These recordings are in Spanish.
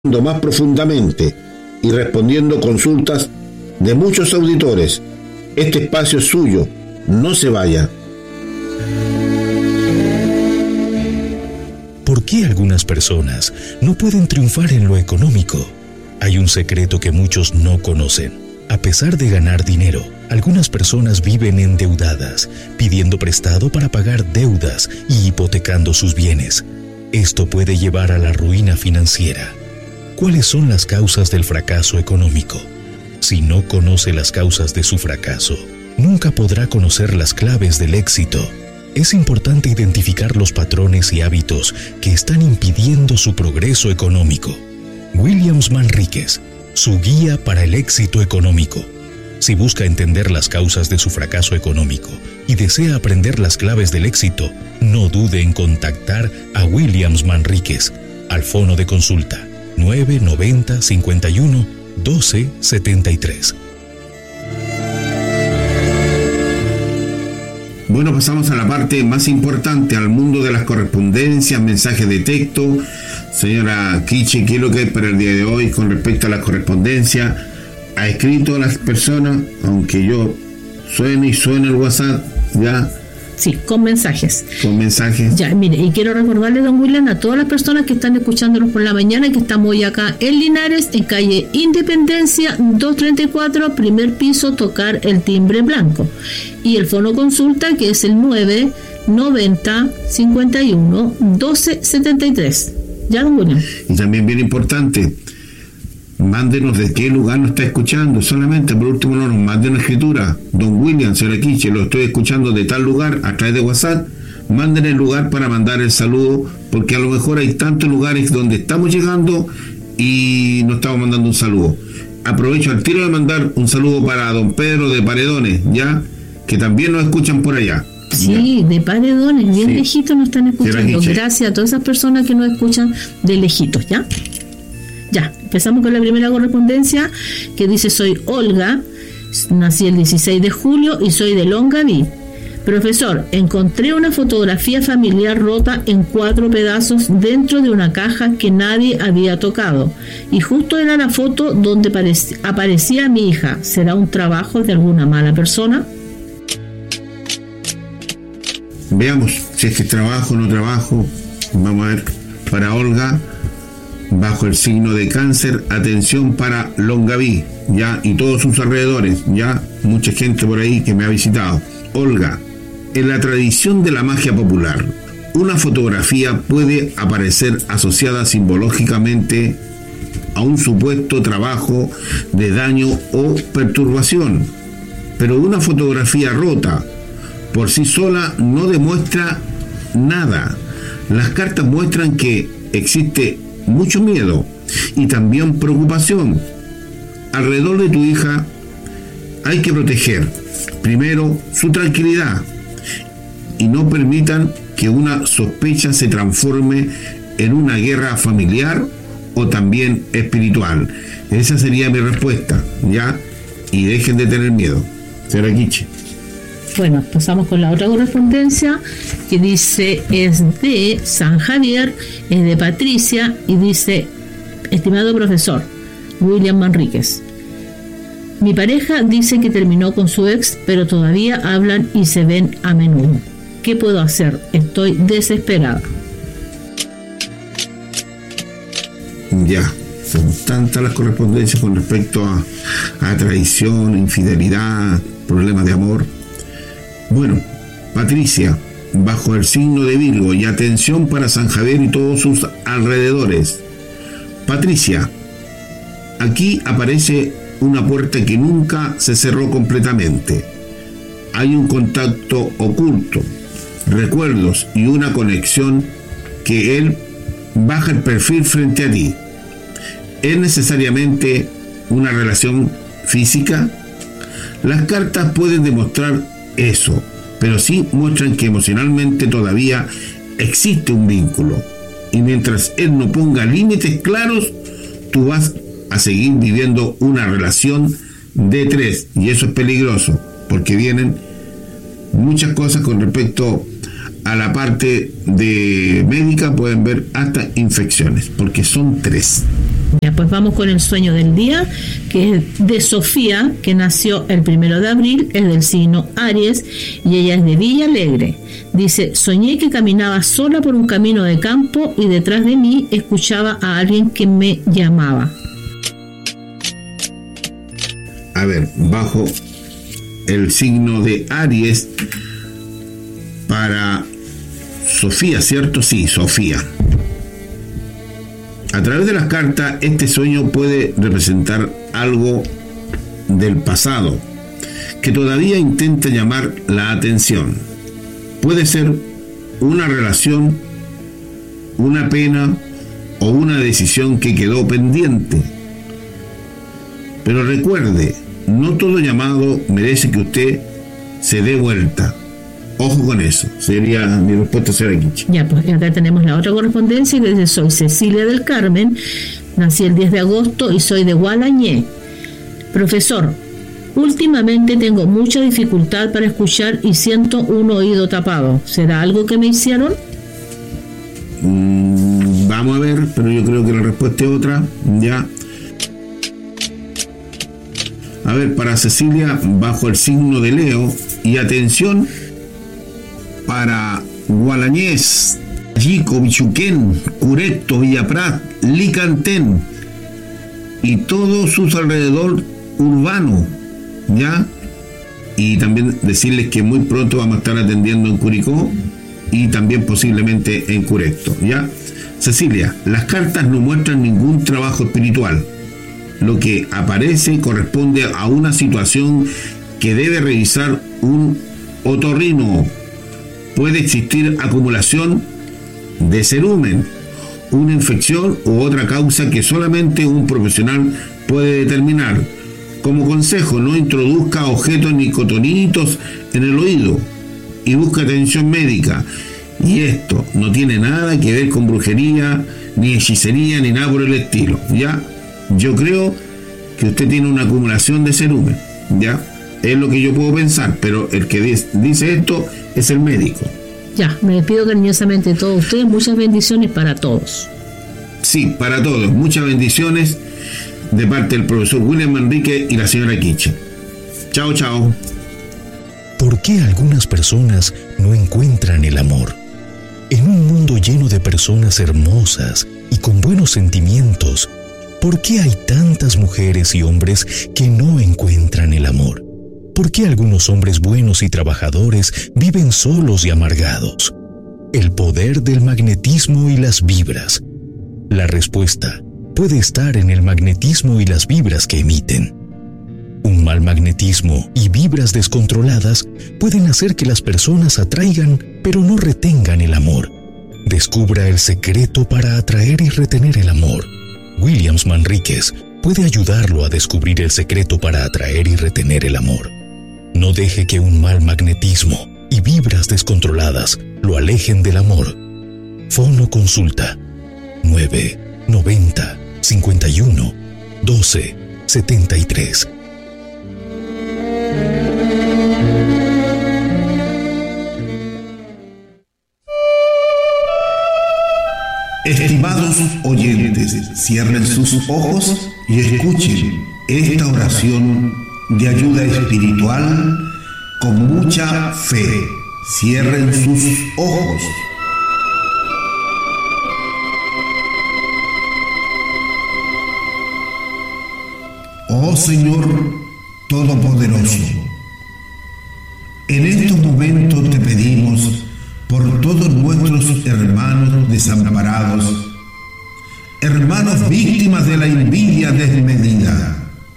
más profundamente y respondiendo consultas de muchos auditores. Este espacio es suyo, no se vaya. ¿Por qué algunas personas no pueden triunfar en lo económico? Hay un secreto que muchos no conocen. A pesar de ganar dinero, algunas personas viven endeudadas, pidiendo prestado para pagar deudas y hipotecando sus bienes. Esto puede llevar a la ruina financiera. ¿Cuáles son las causas del fracaso económico? Si no conoce las causas de su fracaso, nunca podrá conocer las claves del éxito. Es importante identificar los patrones y hábitos que están impidiendo su progreso económico. Williams Manríquez, su guía para el éxito económico. Si busca entender las causas de su fracaso económico y desea aprender las claves del éxito, no dude en contactar a Williams Manríquez al fono de consulta 990 51 12 73. Bueno, pasamos a la parte más importante, al mundo de las correspondencias, mensajes de texto. Señora Kichi, ¿qué es lo que hay para el día de hoy con respecto a la correspondencia? ¿Ha escrito a las personas, aunque yo suene el WhatsApp, ya? Sí, con mensajes. Con mensajes. Ya, mire, y quiero recordarle, don William, a todas las personas que están escuchándonos por la mañana, que estamos hoy acá en Linares, en calle Independencia 234, primer piso, tocar el timbre blanco. Y el fono consulta, que es el 990 51 12 73. Ya, don William. Y también bien importante, mándenos de qué lugar nos está escuchando. Solamente, por último, no nos mande una escritura. Don William, señora Kiche, lo estoy escuchando de tal lugar a través de WhatsApp. Manden el lugar para mandar el saludo, porque a lo mejor hay tantos lugares donde estamos llegando y nos estamos mandando un saludo. Aprovecho al tiro de mandar un saludo para don Pedro de Paredones, ya, que también nos escuchan por allá. Sí, ya. De Paredones, bien sí. lejitos nos están escuchando. Gracias a todas esas personas que nos escuchan de lejitos, ¿ya? Ya, empezamos con la primera correspondencia, que dice: soy Olga, nací el 16 de julio y soy de Longaví. Profesor, encontré una fotografía familiar rota en 4 pedazos dentro de una caja que nadie había tocado. Y justo era la foto donde aparecía mi hija. ¿Será un trabajo de alguna mala persona? Veamos si es que trabajo o no trabajo. Vamos a ver. Para Olga, bajo el signo de Cáncer, atención para Longaví, ya, y todos sus alrededores, ya, mucha gente por ahí que me ha visitado. Olga, en la tradición de la magia popular, una fotografía puede aparecer asociada simbológicamente a un supuesto trabajo de daño o perturbación, pero una fotografía rota por sí sola no demuestra nada. Las cartas muestran que existe mucho miedo y también preocupación. Alrededor de tu hija hay que proteger primero su tranquilidad y no permitan que una sospecha se transforme en una guerra familiar o también espiritual. Esa sería mi respuesta, ¿ya? Y dejen de tener miedo. Señora Kichi. Bueno, pasamos con la otra correspondencia, que dice, es de San Javier, es de Patricia, y dice: estimado profesor William Manríquez, mi pareja dice que terminó con su ex, pero todavía hablan y se ven a menudo. ¿Qué puedo hacer? Estoy desesperada. Ya, son tantas las correspondencias con respecto a traición, infidelidad, problemas de amor. Bueno, Patricia, bajo el signo de Virgo, y atención para San Javier y todos sus alrededores. Patricia, aquí aparece una puerta que nunca se cerró completamente. Hay un contacto oculto, recuerdos y una conexión que él baja el perfil frente a ti. ¿Es necesariamente una relación física? Las cartas pueden demostrar eso, pero sí muestran que emocionalmente todavía existe un vínculo, y mientras él no ponga límites claros, tú vas a seguir viviendo una relación de 3, y eso es peligroso porque vienen muchas cosas con respecto a la parte de médica, pueden ver hasta infecciones, porque son 3. Ya, pues vamos con el sueño del día, que es de Sofía, que nació el 1 de abril, es del signo Aries y ella es de Villa Alegre. Dice: soñé que caminaba sola por un camino de campo y detrás de mí escuchaba a alguien que me llamaba. A ver, bajo el signo de Aries para Sofía, ¿cierto? Sí, Sofía. A través de las cartas, este sueño puede representar algo del pasado que todavía intenta llamar la atención. Puede ser una relación, una pena o una decisión que quedó pendiente. Pero recuerde, no todo llamado merece que usted se dé vuelta. Ojo con eso, sería mi respuesta, señora Quiche. Ya, pues acá tenemos la otra correspondencia que dice: soy Cecilia del Carmen, nací el 10 de agosto y soy de Gualañé. Profesor, últimamente tengo mucha dificultad para escuchar y siento un oído tapado. ¿Será algo que me hicieron? Vamos a ver, pero yo creo que la respuesta es otra. Ya. A ver, para Cecilia, bajo el signo de Leo, y atención, para Gualañés, Yico, Bichuquén, Cureto, Villaprat, Licantén y todos sus alrededor urbano, ¿ya? Y también decirles que muy pronto vamos a estar atendiendo en Curicó y también posiblemente en Cureto, ¿ya? Cecilia, las cartas no muestran ningún trabajo espiritual. Lo que aparece corresponde a una situación que debe revisar un otorrino. Puede existir acumulación de cerumen, una infección u otra causa que solamente un profesional puede determinar. Como consejo, no introduzca objetos ni cotonitos en el oído y busque atención médica. Y esto no tiene nada que ver con brujería, ni hechicería, ni nada por el estilo, ¿ya? Yo creo que usted tiene una acumulación de cerumen, ¿ya? Es lo que yo puedo pensar, pero el que dice esto es el médico. Ya, me despido cariñosamente de todos ustedes. Muchas bendiciones para todos. Sí, para todos. Muchas bendiciones de parte del profesor William Manrique y la señora Quiche. Chao, chao. ¿Por qué algunas personas no encuentran el amor? En un mundo lleno de personas hermosas y con buenos sentimientos, ¿por qué hay tantas mujeres y hombres que no encuentran el amor? ¿Por qué algunos hombres buenos y trabajadores viven solos y amargados? El poder del magnetismo y las vibras. La respuesta puede estar en el magnetismo y las vibras que emiten. Un mal magnetismo y vibras descontroladas pueden hacer que las personas atraigan, pero no retengan el amor. Descubra el secreto para atraer y retener el amor. Williams Manríquez puede ayudarlo a descubrir el secreto para atraer y retener el amor. No deje que un mal magnetismo y vibras descontroladas lo alejen del amor. Fono consulta 990 51 12 73. Estimados oyentes, cierren sus ojos y escuchen esta oración de ayuda espiritual con mucha fe. Cierren sus ojos. Oh Señor Todopoderoso, en estos momentos te pedimos por todos nuestros hermanos desamparados, hermanos víctimas de la envidia desmedida.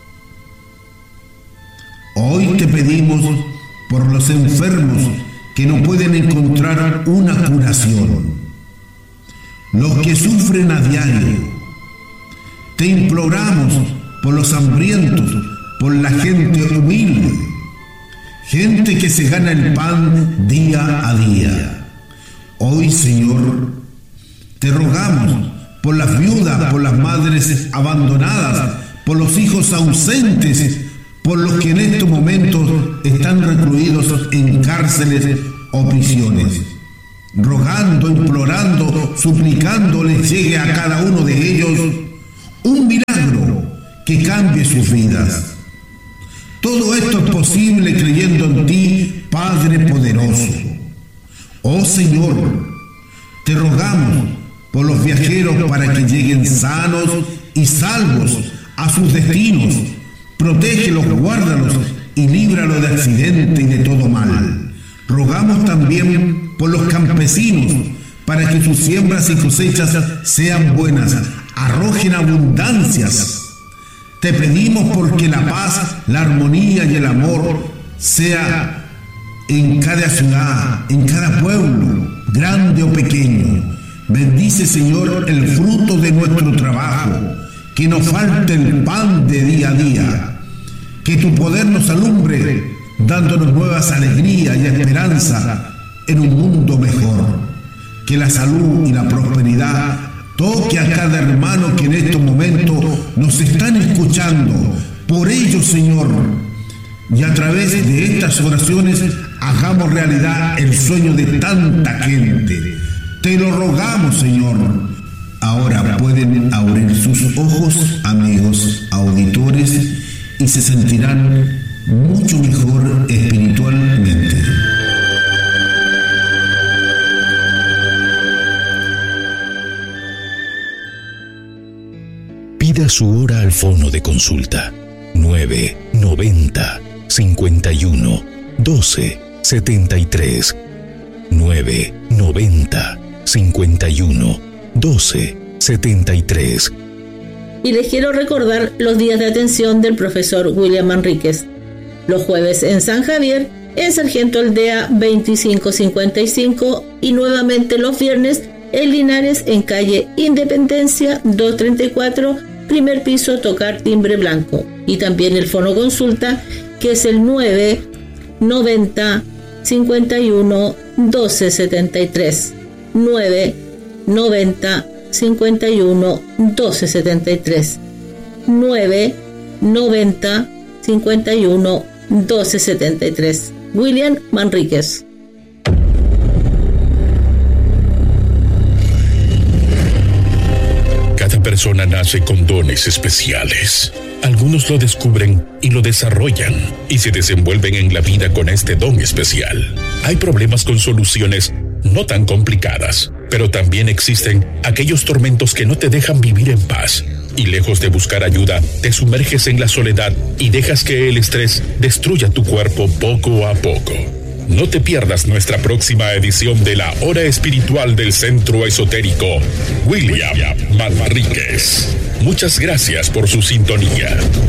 Hoy te pedimos por los enfermos que no pueden encontrar una curación, los que sufren a diario. Te imploramos por los hambrientos, por la gente humilde, gente que se gana el pan día a día. Hoy, Señor, te rogamos por las viudas, por las madres abandonadas, por los hijos ausentes, por los que en estos momentos están recluidos en cárceles o prisiones. Rogando, implorando, suplicando les llegue a cada uno de ellos un milagro que cambie sus vidas. Todo esto es posible creyendo en ti, Padre poderoso. Oh Señor, te rogamos por los viajeros para que lleguen sanos y salvos a sus destinos. Protégelos, guárdalos y líbralos de accidente y de todo mal. Rogamos también por los campesinos para que sus siembras y cosechas sean buenas, arrojen abundancias. Te pedimos porque la paz, la armonía y el amor sea en cada ciudad, en cada pueblo, grande o pequeño. Bendice, Señor, el fruto de nuestro trabajo, que nos falte el pan de día a día. Que tu poder nos alumbre, dándonos nuevas alegrías y esperanza en un mundo mejor. Que la salud y la prosperidad toque a cada hermano que en estos momentos nos están escuchando. Por ello, Señor, y a través de estas oraciones hagamos realidad el sueño de tanta gente. Te lo rogamos, Señor. Ahora pueden abrir sus ojos, amigos auditores, y se sentirán mucho mejor espiritualmente. Pida su hora al fono de consulta 990 51 12 73 990 51 12 73. Y les quiero recordar los días de atención del profesor William Manríquez. Los jueves en San Javier, en Sargento Aldea 2555, y nuevamente los viernes en Linares, en calle Independencia 234, primer piso, tocar timbre blanco. Y también el fono consulta, que es el 990 51 12 73. 990 51 12 73. 990 51 12 73. William Manríquez. Cada persona nace con dones especiales. Algunos lo descubren y lo desarrollan y se desenvuelven en la vida con este don especial. Hay problemas con soluciones no tan complicadas, pero también existen aquellos tormentos que no te dejan vivir en paz. Y lejos de buscar ayuda, te sumerges en la soledad y dejas que el estrés destruya tu cuerpo poco a poco. No te pierdas nuestra próxima edición de la Hora Espiritual del Centro Esotérico William Manríquez. Muchas gracias por su sintonía.